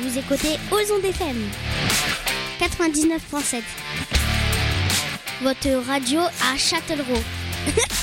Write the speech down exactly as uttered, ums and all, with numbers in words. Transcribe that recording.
vous écoutez Ozon F M quatre-vingt-dix-neuf virgule sept. Votre radio à Châtellerault.